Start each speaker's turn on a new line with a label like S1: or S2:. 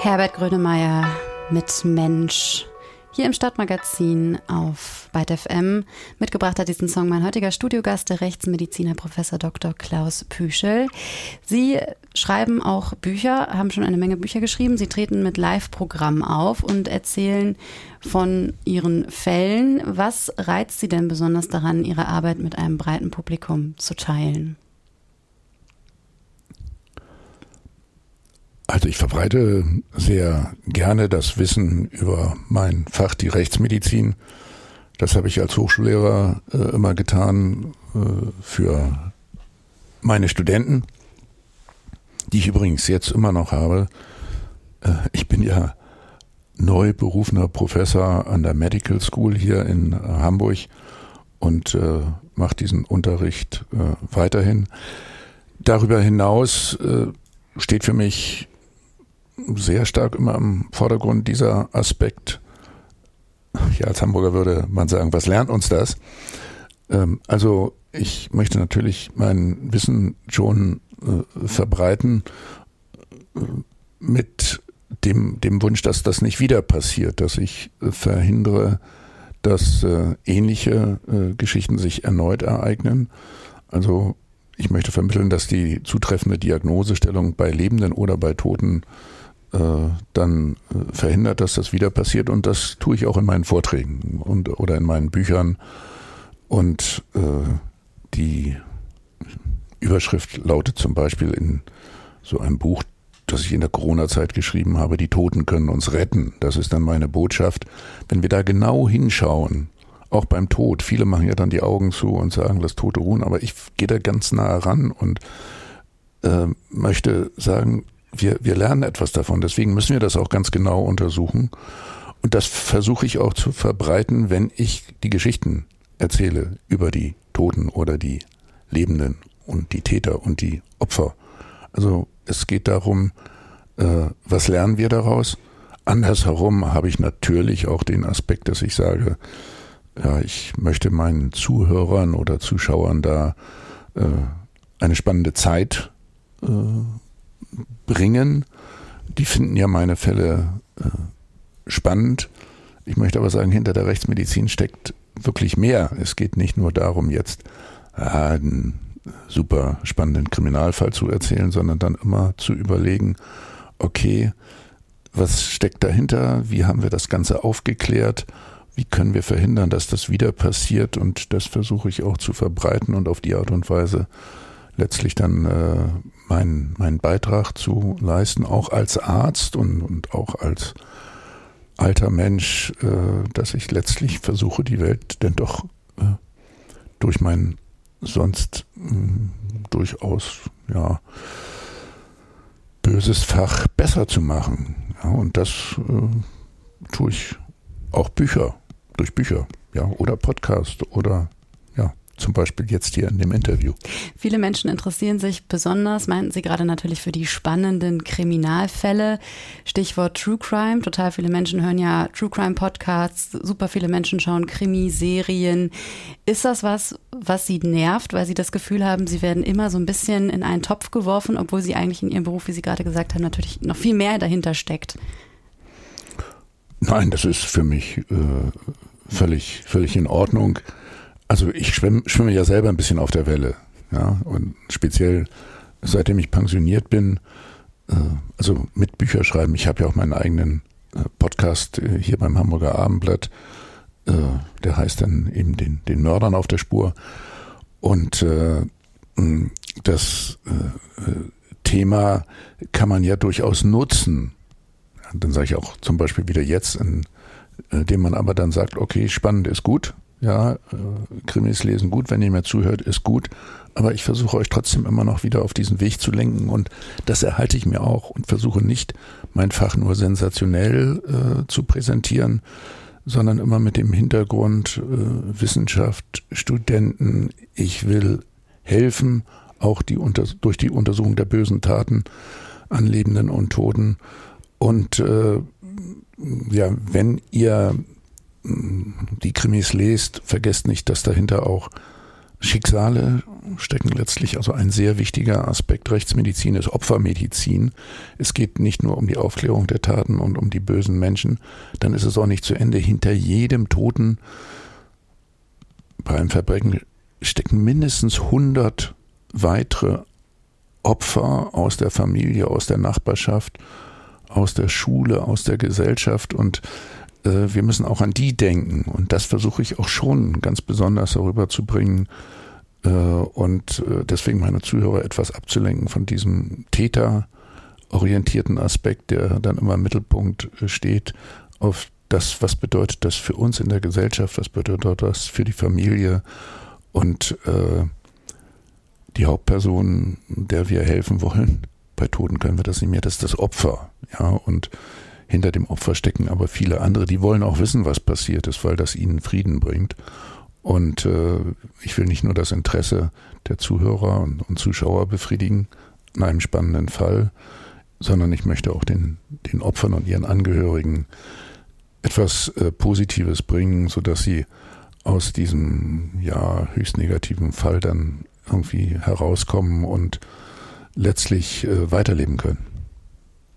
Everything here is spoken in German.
S1: Herbert Grönemeyer mit Mensch. Hier im Stadtmagazin auf Byte FM. Mitgebracht hat diesen Song mein heutiger Studiogast, der Rechtsmediziner Prof. Dr. Klaus Püschel. Sie schreiben auch Bücher, haben schon eine Menge Bücher geschrieben. Sie treten mit Live-Programmen auf und erzählen von Ihren Fällen. Was reizt Sie denn besonders daran, Ihre Arbeit mit einem breiten Publikum zu teilen?
S2: Also ich verbreite sehr gerne das Wissen über mein Fach, die Rechtsmedizin. Das habe ich als Hochschullehrer immer getan für meine Studenten, die ich übrigens jetzt immer noch habe. Ich bin ja neu berufener Professor an der Medical School hier in Hamburg und mache diesen Unterricht weiterhin. Darüber hinaus steht für mich sehr stark immer im Vordergrund dieser Aspekt. Ja, als Hamburger würde man sagen, was lernt uns das? Also ich möchte natürlich mein Wissen schon verbreiten mit dem Wunsch, dass das nicht wieder passiert, dass ich verhindere, dass ähnliche Geschichten sich erneut ereignen. Also ich möchte vermitteln, dass die zutreffende Diagnosestellung bei Lebenden oder bei Toten dann verhindert, dass das wieder passiert. Und das tue ich auch in meinen Vorträgen oder in meinen Büchern. Und die Überschrift lautet zum Beispiel in so einem Buch, das ich in der Corona-Zeit geschrieben habe, die Toten können uns retten. Das ist dann meine Botschaft. Wenn wir da genau hinschauen, auch beim Tod, viele machen ja dann die Augen zu und sagen, lass Tote ruhen, aber ich gehe da ganz nah ran und möchte sagen, wir lernen etwas davon, deswegen müssen wir das auch ganz genau untersuchen und das versuche ich auch zu verbreiten, wenn ich die Geschichten erzähle über die Toten oder die Lebenden und die Täter und die Opfer. Also es geht darum, was lernen wir daraus? Andersherum habe ich natürlich auch den Aspekt, dass ich sage, ja, ich möchte meinen Zuhörern oder Zuschauern da eine spannende Zeit bringen. Die finden ja meine Fälle spannend. Ich möchte aber sagen, hinter der Rechtsmedizin steckt wirklich mehr. Es geht nicht nur darum, jetzt einen super spannenden Kriminalfall zu erzählen, sondern dann immer zu überlegen, okay, was steckt dahinter? Wie haben wir das Ganze aufgeklärt? Wie können wir verhindern, dass das wieder passiert? Und das versuche ich auch zu verbreiten und auf die Art und Weise letztlich dann meinen Beitrag zu leisten, auch als Arzt und auch als alter Mensch, dass ich letztlich versuche, die Welt denn doch durch mein sonst durchaus böses Fach besser zu machen. Ja, und das tue ich auch durch Bücher, ja, oder Podcast oder zum Beispiel jetzt hier in dem Interview.
S1: Viele Menschen interessieren sich besonders, meinten Sie gerade natürlich, für die spannenden Kriminalfälle. Stichwort True Crime. Total viele Menschen hören ja True Crime Podcasts. Super viele Menschen schauen Krimiserien. Ist das was Sie nervt, weil Sie das Gefühl haben, Sie werden immer so ein bisschen in einen Topf geworfen, obwohl Sie eigentlich in Ihrem Beruf, wie Sie gerade gesagt haben, natürlich noch viel mehr dahinter steckt?
S2: Nein, das ist für mich völlig in Ordnung. Also ich schwimme ja selber ein bisschen auf der Welle, ja, und speziell seitdem ich pensioniert bin, also mit Bücherschreiben, ich habe ja auch meinen eigenen Podcast hier beim Hamburger Abendblatt, der heißt dann eben den Mördern auf der Spur und das Thema kann man ja durchaus nutzen. Dann sage ich auch zum Beispiel wieder jetzt, indem man aber dann sagt, okay, spannend ist gut. Ja, Krimis lesen gut, wenn ihr mir zuhört, ist gut. Aber ich versuche euch trotzdem immer noch wieder auf diesen Weg zu lenken und das erhalte ich mir auch und versuche nicht, mein Fach nur sensationell zu präsentieren, sondern immer mit dem Hintergrund Wissenschaft, Studenten. Ich will helfen, auch durch die Untersuchung der bösen Taten an Lebenden und Toten. Und wenn ihr die Krimis lest, vergesst nicht, dass dahinter auch Schicksale stecken letztlich, also ein sehr wichtiger Aspekt Rechtsmedizin ist Opfermedizin. Es geht nicht nur um die Aufklärung der Taten und um die bösen Menschen, dann ist es auch nicht zu Ende. Hinter jedem Toten bei einem Verbrechen stecken mindestens 100 weitere Opfer aus der Familie, aus der Nachbarschaft, aus der Schule, aus der Gesellschaft, und wir müssen auch an die denken, und das versuche ich auch schon ganz besonders herüberzubringen und deswegen meine Zuhörer etwas abzulenken von diesem täterorientierten Aspekt, der dann immer im Mittelpunkt steht, auf das, was bedeutet das für uns in der Gesellschaft, was bedeutet das für die Familie, und die Hauptperson, der wir helfen wollen, bei Toten können wir das nicht mehr, das ist das Opfer, ja, und hinter dem Opfer stecken aber viele andere, die wollen auch wissen, was passiert ist, weil das ihnen Frieden bringt. Und ich will nicht nur das Interesse der Zuhörer und Zuschauer befriedigen in einem spannenden Fall, sondern ich möchte auch den Opfern und ihren Angehörigen etwas Positives bringen, sodass sie aus diesem höchst negativen Fall dann irgendwie herauskommen und letztlich weiterleben können.